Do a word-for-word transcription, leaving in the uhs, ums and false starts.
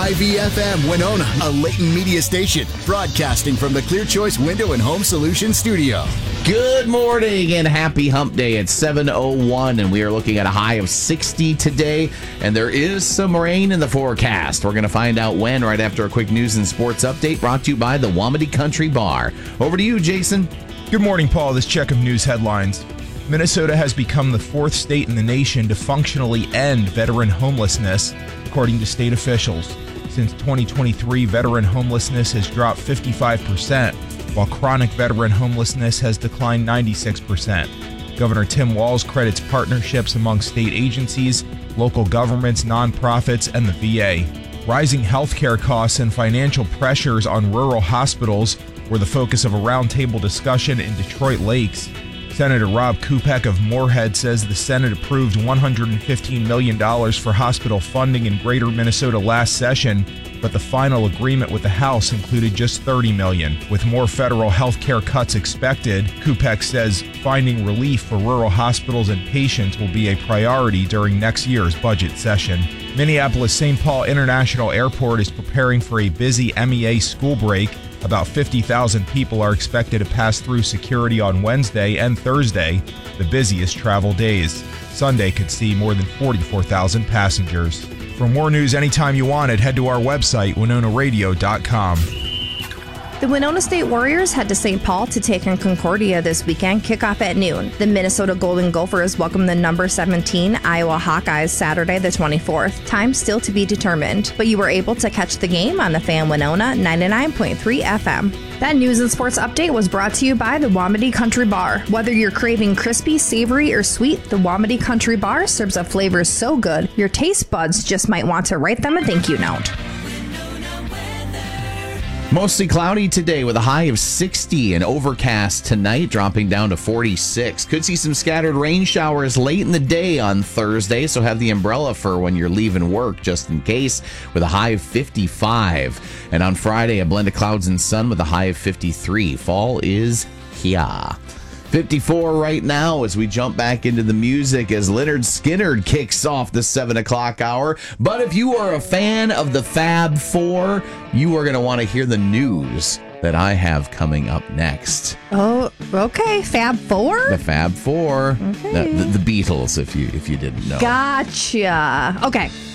I V F M Winona, a Layton media station, broadcasting from the Clear Choice Window and Home Solutions studio. Good morning and happy hump day at seven oh one, and we are looking at a high of sixty today, and there is some rain in the forecast. We're going to find out when right after a quick news and sports update brought to you by the Wamedy Country Bar. Over to you, Jason. Good morning, Paul. This check of news headlines. Minnesota has become the fourth state in the nation to functionally end veteran homelessness, according to state officials. Since twenty twenty-three, veteran homelessness has dropped fifty-five percent, while chronic veteran homelessness has declined ninety-six percent. Governor Tim Walz credits partnerships among state agencies, local governments, nonprofits, and the V A. Rising healthcare costs and financial pressures on rural hospitals were the focus of a roundtable discussion in Detroit Lakes. Senator Rob Kupek of Moorhead says the Senate approved one hundred fifteen million dollars for hospital funding in Greater Minnesota last session, but the final agreement with the House included just thirty million dollars. With more federal health care cuts expected, Kupek says finding relief for rural hospitals and patients will be a priority during next year's budget session. Minneapolis-Saint Paul International Airport is preparing for a busy M E A school break. About fifty thousand people are expected to pass through security on Wednesday and Thursday, the busiest travel days. Sunday could see more than forty-four thousand passengers. For more news anytime you want it, head to our website, winona radio dot com. The Winona State Warriors head to Saint Paul to take on Concordia this weekend, kickoff at noon. The Minnesota Golden Gophers welcome the number seventeen Iowa Hawkeyes Saturday the twenty-fourth. Time still to be determined, but you were able to catch the game on the Fan Winona ninety-nine point three F M. That news and sports update was brought to you by the Wamedy Country Bar. Whether you're craving crispy, savory, or sweet, the Wamedy Country Bar serves up flavors so good, your taste buds just might want to write them a thank you note. Mostly cloudy today with a high of sixty and overcast tonight, dropping down to forty-six. Could see some scattered rain showers late in the day on Thursday, so have the umbrella for when you're leaving work just in case, with a high of fifty-five. And on Friday, a blend of clouds and sun with a high of fifty-three. Fall is here. fifty-four right now as we jump back into the music as Lynyrd Skynyrd kicks off the seven o'clock hour. But if you are a fan of the Fab Four, you are going to want to hear the news that I have coming up next. Oh, okay. Fab Four? The Fab Four. Okay. The, the, the Beatles, if you if you didn't know. Gotcha. Okay.